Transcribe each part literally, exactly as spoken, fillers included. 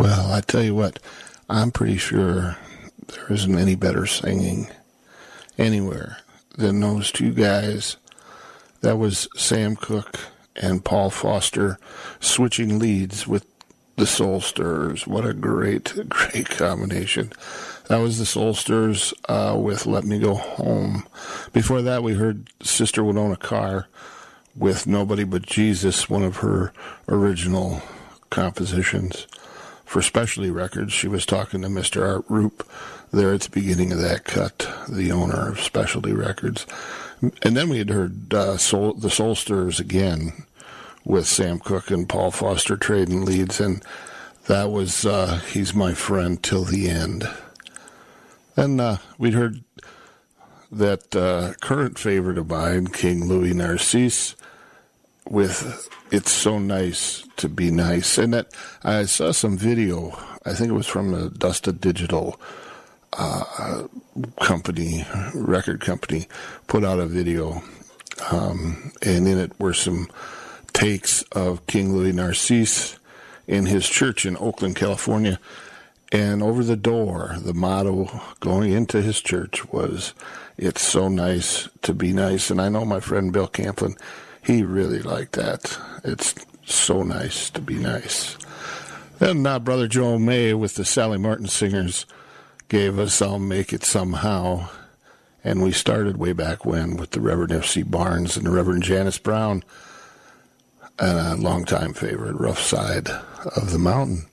Well, I tell you what, I'm pretty sure there isn't any better singing anywhere than those two guys. That was Sam Cooke and Paul Foster switching leads with the Soul Stirrers. What a great, great combination. That was the Soul Stirrers uh, with Let Me Go Home. Before that, we heard Sister Winona Carr with Nobody But Jesus, one of her original compositions for Specialty Records. She was talking to Mister Art Roop there at the beginning of that cut, the owner of Specialty Records. And then we had heard uh, Soul, the Soul Stirrers again with Sam Cooke and Paul Foster trading leads, and that was uh, He's My Friend Till the End. Then uh, we'd heard that uh, current favorite of mine, King Louis Narcisse, with It's So Nice to Be Nice. And that I saw some video, I think it was from the Dusted Digital uh, company, record company, put out a video, um, and in it were some takes of King Louis Narcisse in his church in Oakland, California. And over the door, the motto going into his church was, It's so nice to be nice. And I know my friend Bill Camplin, he really liked that. It's so nice to be nice. Then uh, Brother Joe May with the Sally Martin Singers gave us I'll Make It Somehow. And we started way back when with the Reverend F C Barnes and the Reverend Janice Brown, and a longtime favorite, Rough Side of the Mountain.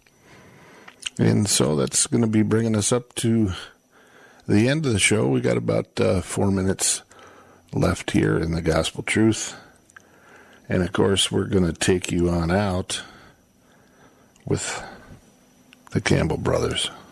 And so that's going to be bringing us up to the end of the show. We got about uh, four minutes left here in the Gospel Truth. And, of course, we're going to take you on out with the Campbell Brothers.